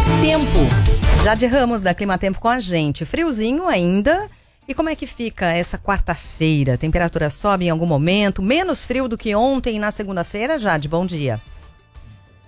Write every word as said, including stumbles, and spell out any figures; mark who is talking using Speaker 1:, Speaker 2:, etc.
Speaker 1: Tempo.
Speaker 2: Jade Ramos da Climatempo com a gente. Friozinho ainda. E como é que fica essa quarta-feira? Temperatura sobe em algum momento? Menos frio do que ontem na segunda-feira? Jade, bom dia.